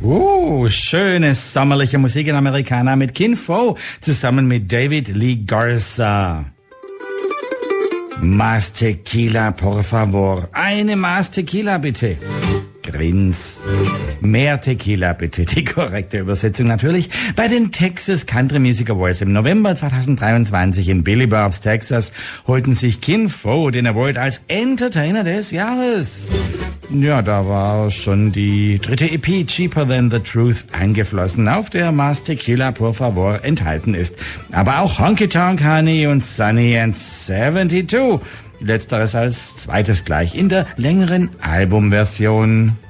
Schöne sommerliche Musik in Americana mit Kin Pho zusammen mit David Lee Garza. Más Tequila, por favor. Eine Maß Tequila, bitte. Grins. Mehr Tequila, bitte. Die korrekte Übersetzung natürlich. Bei den Texas Country Music Awards im November 2023 in Billy Bob's, Texas, holten sich Kin Pho den Award als Entertainer des Jahres. Ja, da war schon die dritte EP Cheaper Than the Truth eingeflossen, auf der Más Tequila, por favor enthalten ist. Aber auch Honky Tonk Honey und Sunny and 72. Letzteres als zweites gleich in der längeren Albumversion.